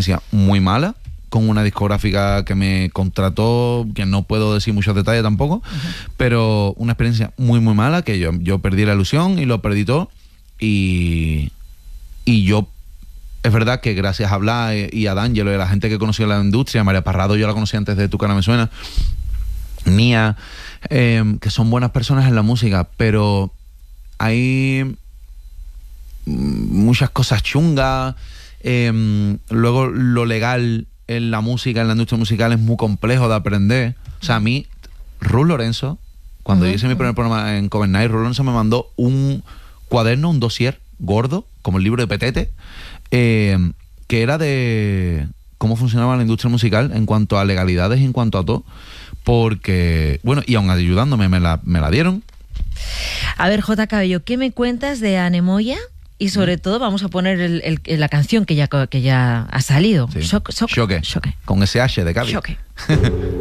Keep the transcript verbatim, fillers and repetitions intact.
experiencia muy mala, con una discográfica que me contrató, que no puedo decir muchos detalles tampoco, uh-huh. pero una experiencia muy, muy mala, que yo, yo perdí la ilusión y lo perdí todo. Y, y yo, es verdad que gracias a Blas y a D'Angelo y a la gente que conoció la industria, María Parrado yo la conocí antes de Tu Cara Me Suena, Mía, eh, que son buenas personas en la música, pero hay muchas cosas chungas. Eh, luego lo legal en la música, en la industria musical, es muy complejo de aprender. O sea, a mí, Ruth Lorenzo, cuando uh-huh. yo hice mi primer programa en Cover Night, Ruth Lorenzo me mandó un cuaderno, un dossier gordo, como el libro de Petete, eh, que era de cómo funcionaba la industria musical en cuanto a legalidades y en cuanto a todo, porque, bueno, y aún ayudándome me la, me la dieron. A ver, J. Cabello, ¿qué me cuentas de Anemoya? Y sobre todo vamos a poner el, el, la canción que ya, que ya ha salido. Sí. Shock, shock, Choque. Choque. Con ese H de Cádiz. Choque.